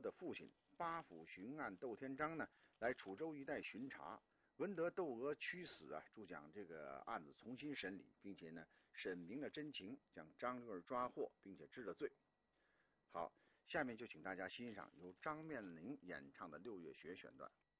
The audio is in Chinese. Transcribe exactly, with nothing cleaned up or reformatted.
的父亲八府巡按窦天章呢，来楚州一带巡查，闻得窦娥屈死啊，就将这个案子重新审理，并且呢审明了真情，将张六儿抓获，并且治了罪。好，下面就请大家欣赏由张面玲演唱的《六月雪》选段。